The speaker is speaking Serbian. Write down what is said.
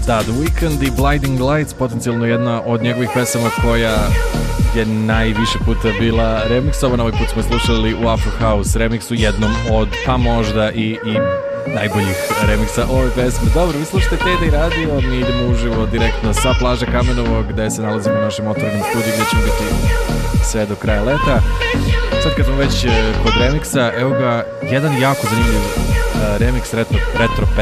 Da, The Weeknd i Blinding Lights, potencijalno jedna od njegovih pesama koja je najviše puta bila remiksovana. Ovaj put smo slušali u Afro House remiksu, jednom od, pa možda i najboljih remiksa ove pesme. Dobro, vi slušate Teda i radio, mi idemo uživo direktno sa plaže Kamenovo, gde se nalazimo u našem otvorenom studiju, gde ćemo biti sve do kraja leta. Sad kad smo već kod remiksa, evo ga jedan jako zanimljiv remix retro pesme